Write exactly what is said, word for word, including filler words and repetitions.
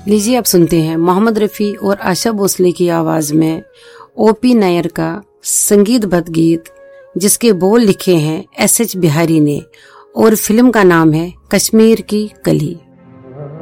लीजिए अब सुनते हैं मोहम्मद रफ़ी और आशा भोसले की आवाज में ओपी नायर का संगीतबद्ध गीत, जिसके बोल लिखे हैं एस एच बिहारी ने और फिल्म का नाम है कश्मीर की कली।